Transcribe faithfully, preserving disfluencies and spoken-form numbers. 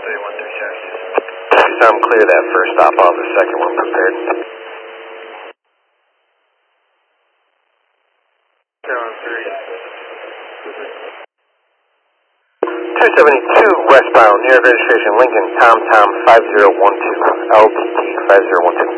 three one two check. I'm clear that first stop off, the second one prepared. seven three. two seventy-two westbound, near registration Lincoln, Tom Tom five zero one two, L T T five zero one two.